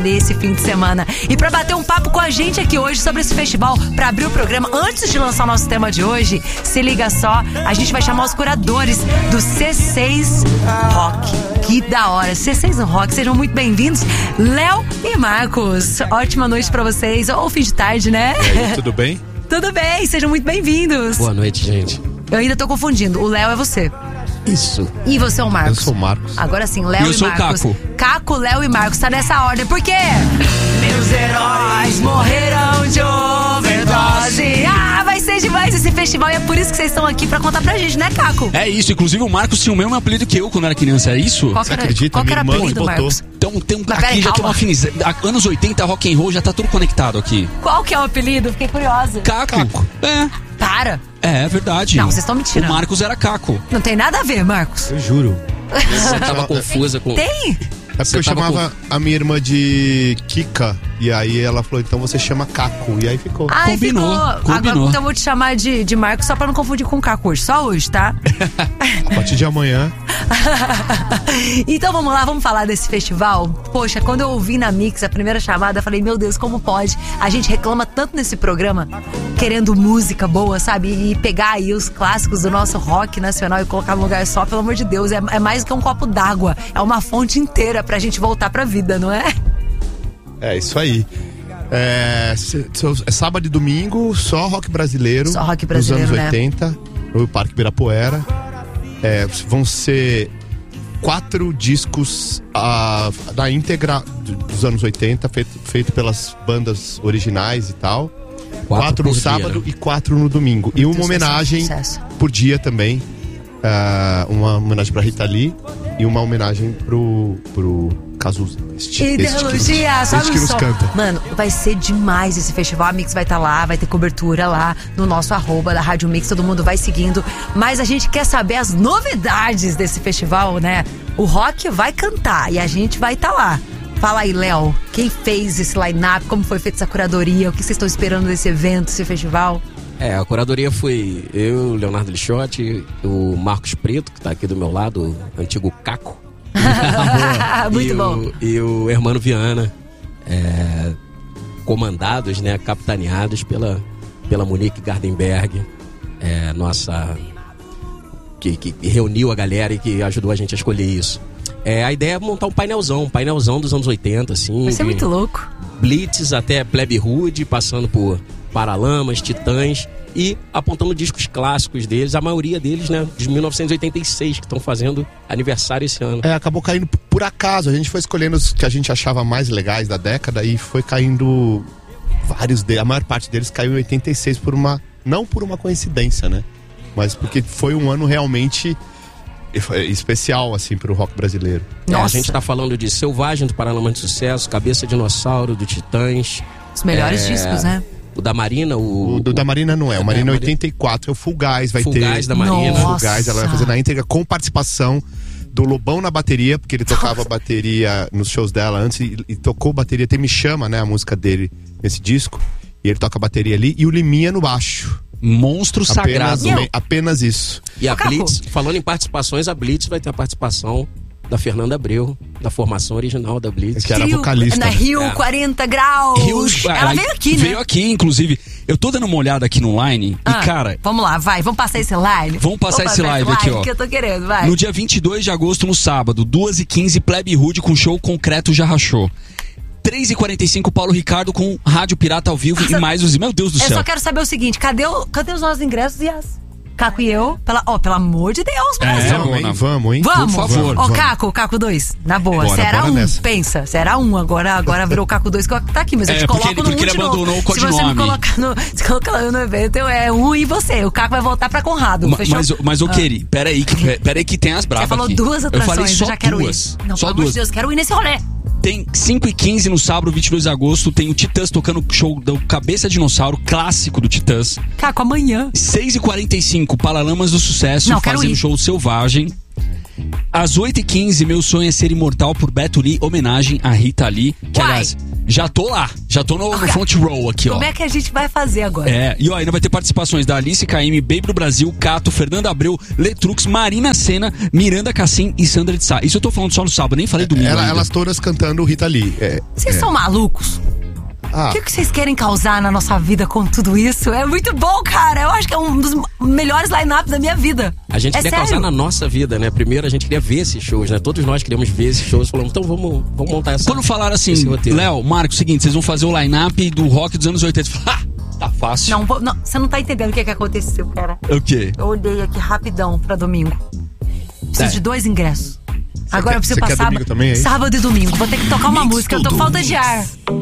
nesse fim de semana. E pra bater um papo com a gente aqui hoje sobre esse festival, pra abrir o programa, antes de lançar o nosso tema de hoje, se liga só, a gente vai chamar os curadores do C6 Rock. Que da hora, C6 Rock, sejam muito bem-vindos, Léo e Marcos. Ótima noite pra vocês, ou fim de tarde, né? E aí, tudo bem? Tudo bem, sejam muito bem-vindos. Boa noite, gente. Eu ainda tô confundindo, o Léo é você. Isso. E você é o Marcos? Eu sou o Marcos. Agora sim, Léo e Marcos. Eu sou o Caco. Caco, Léo e Marcos, tá nessa ordem. Por quê? Meus heróis morreram de overdose. Vai ser demais esse festival e é por isso que vocês estão aqui pra contar pra gente, né, Caco? É isso, inclusive o Marcos tinha o mesmo apelido que eu quando era criança, é isso? Qual Você acredita? Qual que era o Minha irmã apelido, botou. Marcos? Então Mas aqui peraí, já tem calma. uma afinidade. Anos 80, rock and roll, já tá tudo conectado aqui. Qual que é o apelido? Fiquei curiosa. Caco. Para. É verdade. Não, vocês estão mentindo. O Marcos era Caco. Não tem nada a ver, Marcos. Eu juro. Você tava confusa com... Tem? É porque eu chamava a minha irmã de Kika. E aí ela falou, então você chama Caco. E aí ficou. Ai, Combinou. ficou. Agora, então eu vou te chamar de Marcos só pra não confundir com o Caco hoje. Só hoje, tá? A partir de amanhã. Então vamos lá, vamos falar desse festival. Poxa, quando eu ouvi na Mix a primeira chamada, eu falei, meu Deus, como pode? A gente reclama tanto nesse programa, querendo música boa, sabe? E pegar aí os clássicos do nosso rock nacional e colocar num lugar só, pelo amor de Deus. É mais do que um copo d'água, é uma fonte inteira pra gente voltar pra vida, não é? É isso aí. É sábado e domingo, só rock brasileiro. Só rock brasileiro, dos né? anos 80, no Parque Ibirapuera. Vão ser 4 discos da íntegra dos anos 80, feito pelas bandas originais e tal. 4 no sábado e 4 no domingo. E uma homenagem por dia também. Uma homenagem pra Rita Lee e uma homenagem pro Cazuza. Ideologia, sabe que nos só. canta. Mano, vai ser demais esse festival. A Mix vai estar lá, vai ter cobertura lá no nosso @ da Rádio Mix, todo mundo vai seguindo. Mas a gente quer saber as novidades desse festival, né? O rock vai cantar e a gente vai estar lá. Fala aí, Léo, quem fez esse line-up, como foi feita essa curadoria, o que vocês estão esperando desse evento, desse festival? A curadoria foi eu, Leonardo Lixotti, o Marcos Preto, que tá aqui do meu lado, o antigo Caco. Muito bom. E o Hermano Viana, comandados, né, capitaneados pela Monique Gardenberg, nossa, que reuniu a galera e que ajudou a gente a escolher isso. A ideia é montar um painelzão dos anos 80, assim. Vai ser muito louco. Blitz até Plebe Rude, passando por Paralamas, Titãs e apontando discos clássicos deles, a maioria deles, né, de 1986, que estão fazendo aniversário esse ano. Acabou caindo por acaso. A gente foi escolhendo os que a gente achava mais legais da década e foi caindo vários deles. A maior parte deles caiu em 86 não por uma coincidência, né? Mas porque foi um ano realmente especial, assim, pro rock brasileiro. A gente tá falando de Selvagem, do Paralamas de Sucesso, Cabeça Dinossauro, do Titãs. Os melhores discos, né? O da Marina, o da Marina não é. O Marina é 84. É o Full Gás, vai ter. Full Gás da Marina. Full Gás, ela vai fazer na íntegra com participação do Lobão na bateria, porque ele tocava bateria nos shows dela antes e tocou bateria. Tem Me Chama, né? A música dele nesse disco. E ele toca a bateria ali. E o Liminha no baixo. Monstro sagrado. Apenas isso. E a Blitz, falando em participações, a Blitz vai ter a participação da Fernanda Abreu, da formação original da Blitz. Que era vocalista. Na Rio 40 graus. Ela veio aqui, né? Veio aqui, inclusive. Eu tô dando uma olhada aqui no line e, cara... Vamos lá, vamos passar esse live. Vamos passar esse live aqui, ó. Que eu tô querendo, vai. No dia 22 de agosto, no sábado, 2h15, Plebe Rude com show Concreto Já Rachou. 3h45, Paulo Ricardo com Rádio Pirata ao vivo e mais os... Meu Deus do céu. Eu só quero saber o seguinte, cadê os nossos ingressos e as... Caco e eu, pelo amor de Deus, Brasil. Vamos, hein? Vamos, por favor. Caco 2, na boa. Bora, você era um, nessa. pensa. Você era um, agora virou Caco 2 que tá aqui, mas eu te coloco no porque ele abandonou o codinome. Se você me colocar no evento, é um e você. O Caco vai voltar pra Conrado, fechou? Mas eu queria, peraí que tem as bravas. Você falou aqui. 2 atrações, eu falei só já quero duas. ir. Não, só pelo amor duas. de Deus, quero ir nesse rolê. Tem 5h15 no sábado, 22 de agosto, tem o Titãs tocando show do Cabeça Dinossauro, clássico do Titãs. Caco, amanhã. 6h45, Paralamas do Sucesso, fazendo show Selvagem. Às 8h15, meu sonho é ser imortal por Beto Lee, homenagem a Rita Lee. Que, Uai. aliás, já tô lá. Já tô no front row aqui, ó. Como é que a gente vai fazer agora? E ó, ainda vai ter participações da Alice Caymmi, Baby do Brasil, Cato, Fernanda Abreu, Letrux, Marina Sena, Miranda Cassim e Sandra de Sá. Isso eu tô falando só no sábado, nem falei domingo. Elas todas cantando Rita Lee. Vocês são malucos? O que vocês querem causar na nossa vida com tudo isso? É muito bom, cara. Eu acho que é um dos melhores line-ups da minha vida. A gente queria sério? causar na nossa vida, né? Primeiro a gente queria ver esses shows, né? Todos nós queríamos ver esses shows. Falamos, então vamos montar essa. Quando falaram assim, Léo, Marcos, seguinte, vocês vão fazer o line-up do rock dos anos 80. Tá fácil. Não, você não tá entendendo o que aconteceu, cara. O quê? Eu olhei aqui rapidão pra domingo. Preciso de 2 ingressos. Agora eu preciso quer passar domingo também, é isso? sábado e domingo. Vou ter que tocar uma música. Eu tô com falta de ar.